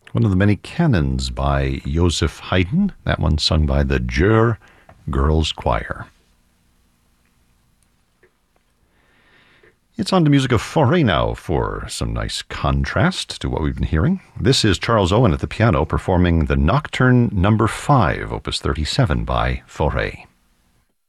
one of the many canons by Joseph Haydn, that one sung by the Jur Girls Choir. It's on to music of Fauré now for some nice contrast to what we've been hearing. This is Charles Owen at the piano performing the Nocturne No. 5, Opus 37 by Fauré.